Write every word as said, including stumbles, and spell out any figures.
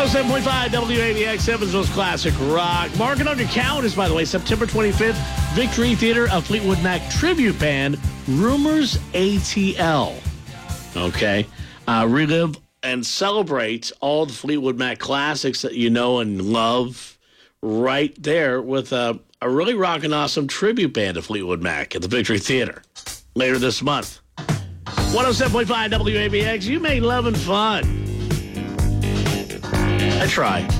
seven point five W A B X, Evansville's Classic Rock. Mark it on your calendars, by the way, September twenty-fifth, Victory Theater, a Fleetwood Mac tribute band, Rumors A T L. Okay. Uh, relive and celebrate all the Fleetwood Mac classics that you know and love right there with a, a really rockin' awesome tribute band of Fleetwood Mac at the Victory Theater later this month. one oh seven point five W A B X, you made love and fun. I try.